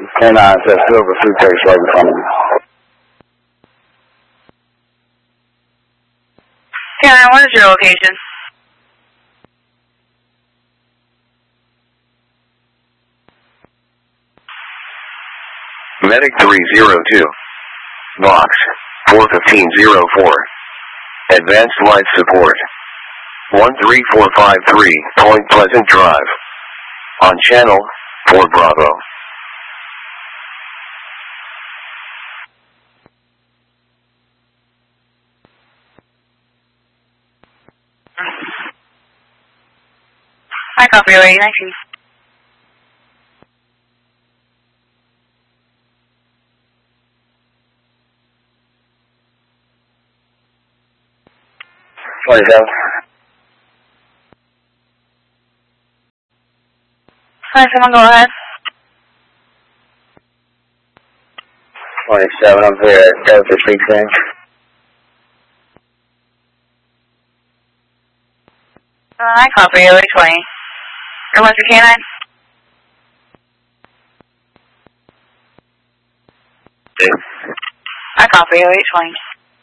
10-9, says Silver suitcase right in front of me. 10-9, what is your location? Medic 302. Box 41504. Advanced Life Support. 13453, Point Pleasant Drive. On channel 4 Bravo. I copy you, 819. Hi, someone go ahead. 27, I'm here at Delta 310. I copy you, 820. Or what's your K9? I copy you, 820.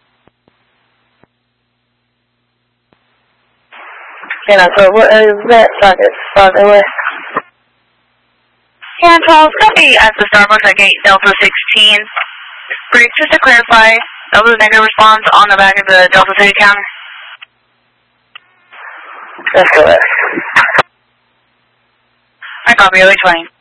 So what is that socket? Farther west. And 12, copy at the Starbucks at gate Delta 16. Brief, just to clarify, that was a negative response on the back of the Delta City counter? That's correct. I copy you, 820.